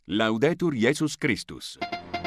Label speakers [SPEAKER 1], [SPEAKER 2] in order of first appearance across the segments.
[SPEAKER 1] Laudetur Jesus Christus.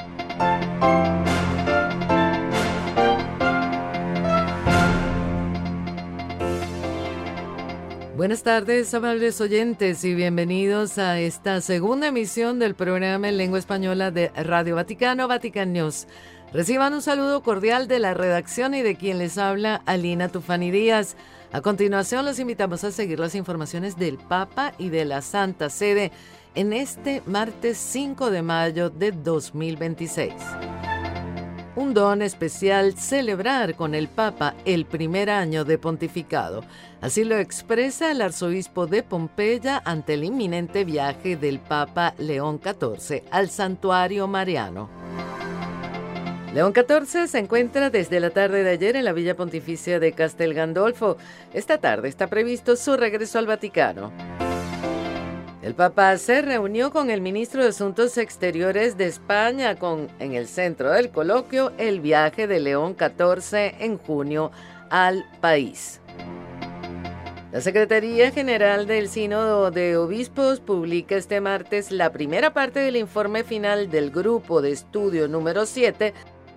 [SPEAKER 2] Buenas tardes, amables oyentes, y bienvenidos a esta segunda emisión del programa en lengua española de Radio Vaticano, Vatican News. Reciban un saludo cordial de la redacción y de quien les habla, Alina Tufani Díaz. A continuación, los invitamos a seguir las informaciones del Papa y de la Santa Sede en este martes 5 de mayo de 2026. Un don especial celebrar con el Papa el primer año de pontificado. Así lo expresa el arzobispo de Pompeya ante el inminente viaje del Papa León XIV al Santuario Mariano. León XIV se encuentra desde la tarde de ayer en la Villa Pontificia de Castel Gandolfo. Esta tarde está previsto su regreso al Vaticano. El Papa se reunió con el ministro de Asuntos Exteriores de España en el centro del coloquio el viaje de León XIV en junio al país. La Secretaría General del Sínodo de Obispos publica este martes la primera parte del informe final del grupo de estudio número 7.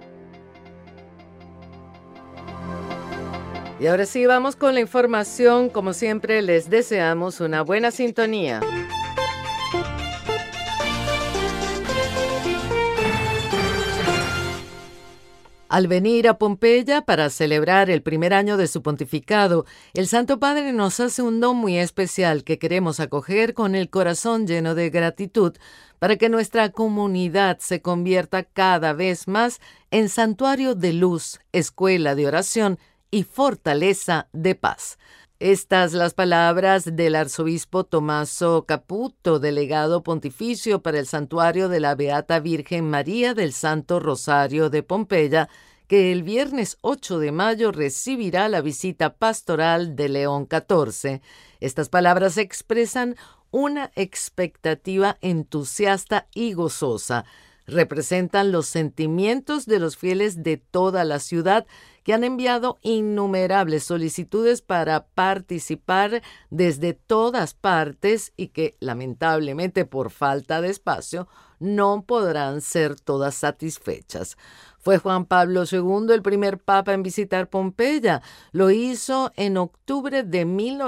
[SPEAKER 2] Y ahora sí, vamos con la información. Como siempre, les deseamos una buena sintonía. Al venir a Pompeya para celebrar el primer año de su pontificado, el Santo Padre nos hace un don muy especial que queremos acoger con el corazón lleno de gratitud para que nuestra comunidad se convierta cada vez más en santuario de luz, escuela de oración y fortaleza de paz. Estas las palabras del arzobispo Tommaso Caputo, delegado pontificio para el santuario de la Beata Virgen María del Santo Rosario de Pompeya, que el viernes 8 de mayo recibirá la visita pastoral de León XIV. Estas palabras expresan una expectativa entusiasta y gozosa. Representan los sentimientos de los fieles de toda la ciudad que han enviado innumerables solicitudes para participar desde todas partes y que, lamentablemente, por falta de espacio, no podrán ser todas satisfechas. Fue Juan Pablo II el primer papa en visitar Pompeya. Lo hizo en octubre de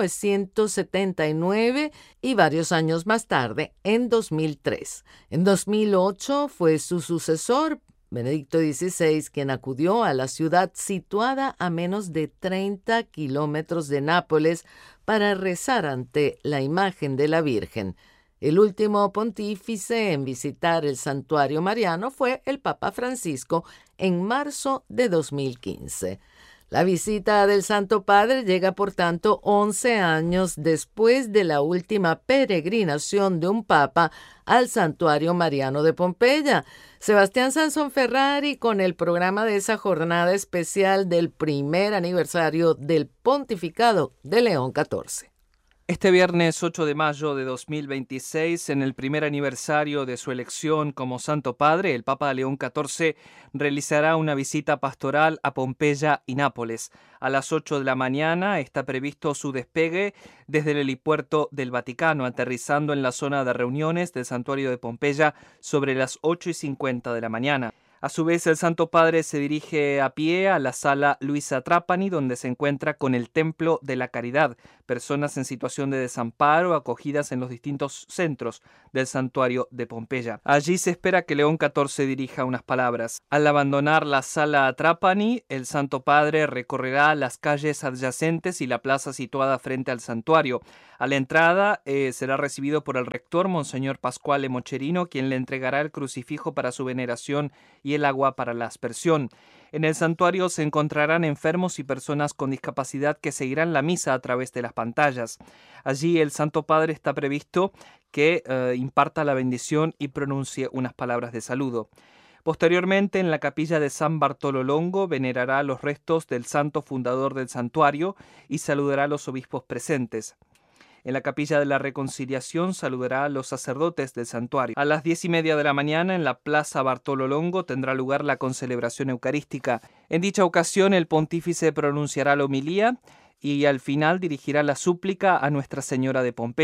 [SPEAKER 2] 1979 y varios años más tarde, en 2003. En 2008 fue su sucesor, Benedicto XVI, quien acudió a la ciudad situada a menos de 30 kilómetros de Nápoles para rezar ante la imagen de la Virgen. El último pontífice en visitar el santuario mariano fue el Papa Francisco en marzo de 2015. La visita del Santo Padre llega, por tanto, 11 años después de la última peregrinación de un papa al Santuario Mariano de Pompeya. Sebastián Sansón Ferrari con el programa de esa jornada especial del primer aniversario del pontificado de León XIV.
[SPEAKER 3] Este viernes 8 de mayo de 2026, en el primer aniversario de su elección como Santo Padre, el Papa León XIV realizará una visita pastoral a Pompeya y Nápoles. A las 8 de la mañana está previsto su despegue desde el helipuerto del Vaticano, aterrizando en la zona de reuniones del santuario de Pompeya sobre las 8:50 de la mañana. A su vez, el Santo Padre se dirige a pie a la sala Luisa Trapani, donde se encuentra con el Templo de la Caridad, personas en situación de desamparo acogidas en los distintos centros del santuario de Pompeya. Allí se espera que León XIV dirija unas palabras. Al abandonar la sala Trapani, el Santo Padre recorrerá las calles adyacentes y la plaza situada frente al santuario. A la entrada será recibido por el rector, Monseñor Pasquale Mocherino, quien le entregará el crucifijo para su veneración y el agua para la aspersión. En el santuario se encontrarán enfermos y personas con discapacidad que seguirán la misa a través de las pantallas. Allí el Santo Padre está previsto que imparta la bendición y pronuncie unas palabras de saludo. Posteriormente, en la capilla de San Bartolo Longo, venerará los restos del santo fundador del santuario y saludará a los obispos presentes. En la Capilla de la Reconciliación saludará a los sacerdotes del santuario. A las 10:30 de la mañana, en la Plaza Bartolo Longo, tendrá lugar la concelebración eucarística. En dicha ocasión, el pontífice pronunciará la homilía y al final dirigirá la súplica a Nuestra Señora de Pompeya.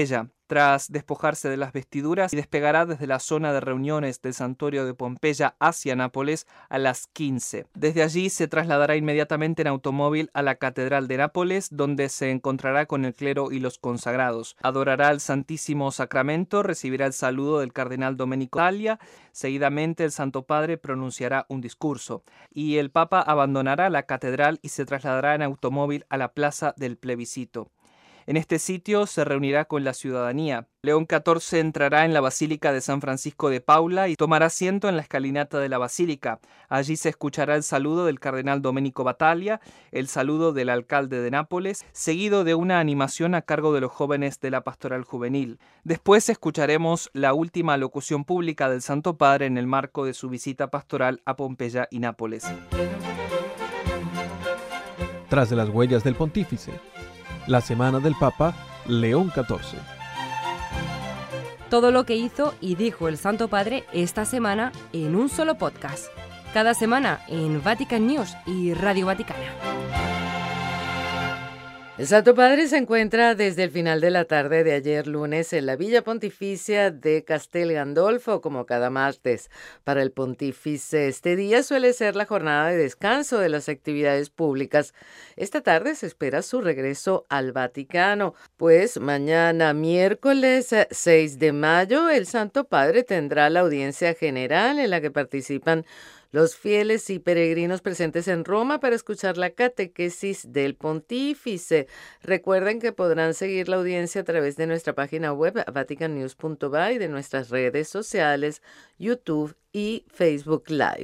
[SPEAKER 3] tras despojarse de las vestiduras y despegará desde la zona de reuniones del santuario de Pompeya hacia Nápoles a las 15. Desde allí se trasladará inmediatamente en automóvil a la Catedral de Nápoles, donde se encontrará con el clero y los consagrados. Adorará el Santísimo Sacramento, recibirá el saludo del cardenal Domenico Talia. Seguidamente el Santo Padre pronunciará un discurso y el Papa abandonará la catedral y se trasladará en automóvil a la Plaza del Plebiscito. En este sitio se reunirá con la ciudadanía. León XIV entrará en la Basílica de San Francisco de Paula y tomará asiento en la escalinata de la Basílica. Allí se escuchará el saludo del cardenal Domenico Battaglia, el saludo del alcalde de Nápoles, seguido de una animación a cargo de los jóvenes de la Pastoral Juvenil. Después escucharemos la última locución pública del Santo Padre en el marco de su visita pastoral a Pompeya y Nápoles.
[SPEAKER 4] Tras de las huellas del pontífice, la semana del Papa León XIV.
[SPEAKER 5] Todo lo que hizo y dijo el Santo Padre esta semana en un solo podcast. Cada semana en Vatican News y Radio Vaticana.
[SPEAKER 2] El Santo Padre se encuentra desde el final de la tarde de ayer lunes en la Villa Pontificia de Castel Gandolfo, como cada martes. Para el pontífice, este día suele ser la jornada de descanso de las actividades públicas. Esta tarde se espera su regreso al Vaticano, pues mañana, miércoles 6 de mayo, el Santo Padre tendrá la audiencia general en la que participan los fieles y peregrinos presentes en Roma para escuchar la catequesis del pontífice. Recuerden que podrán seguir la audiencia a través de nuestra página web vaticannews.va y de nuestras redes sociales, YouTube y Facebook Live.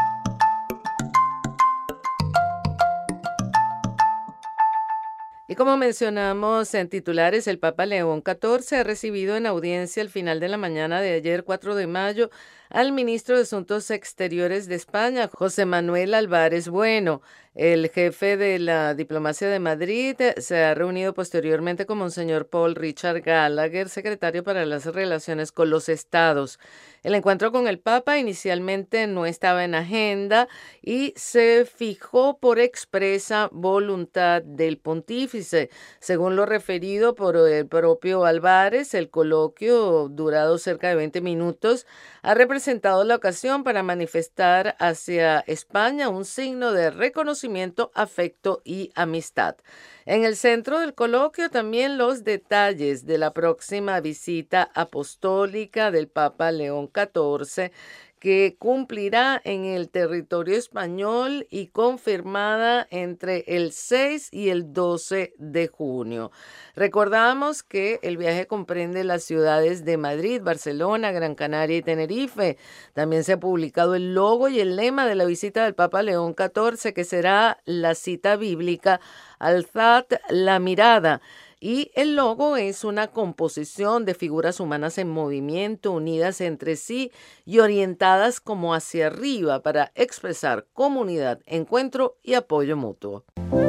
[SPEAKER 2] Y como mencionamos en titulares, el Papa León XIV ha recibido en audiencia al final de la mañana de ayer, 4 de mayo, al ministro de Asuntos Exteriores de España, José Manuel Álvarez Bueno. El jefe de la diplomacia de Madrid se ha reunido posteriormente con Monseñor Paul Richard Gallagher, secretario para las relaciones con los estados. El encuentro con el Papa inicialmente no estaba en agenda y se fijó por expresa voluntad del pontífice. Según lo referido por el propio Álvarez, el coloquio, durado cerca de 20 minutos, ha representado la ocasión para manifestar hacia España un signo de reconocimiento, afecto y amistad. En el centro del coloquio también los detalles de la próxima visita apostólica del Papa León XIV, que cumplirá en el territorio español y confirmada entre el 6 y el 12 de junio. Recordamos que el viaje comprende las ciudades de Madrid, Barcelona, Gran Canaria y Tenerife. También se ha publicado el logo y el lema de la visita del Papa León XIV, que será la cita bíblica Alzad la mirada. Y el logo es una composición de figuras humanas en movimiento, unidas entre sí y orientadas como hacia arriba para expresar comunidad, encuentro y apoyo mutuo.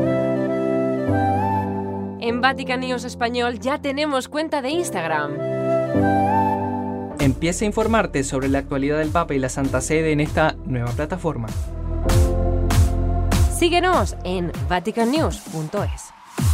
[SPEAKER 5] En Vatican News Español ya tenemos cuenta de Instagram.
[SPEAKER 3] Empieza a informarte sobre la actualidad del Papa y la Santa Sede en esta nueva plataforma.
[SPEAKER 5] Síguenos en vaticannews.es.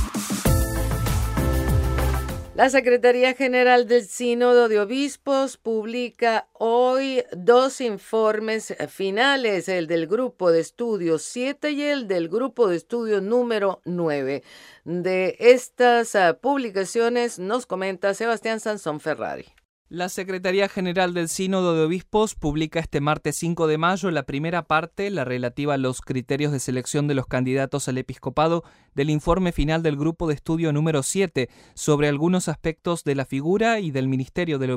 [SPEAKER 2] La Secretaría General del Sínodo de Obispos publica hoy 2 informes finales, el del Grupo de Estudio 7 y el del Grupo de Estudio número 9. De estas publicaciones nos comenta Sebastián Sansón Ferrari.
[SPEAKER 3] La Secretaría General del Sínodo de Obispos publica este martes 5 de mayo la primera parte, la relativa a los criterios de selección de los candidatos al episcopado, del informe final del Grupo de Estudio número 7 sobre algunos aspectos de la figura y del ministerio del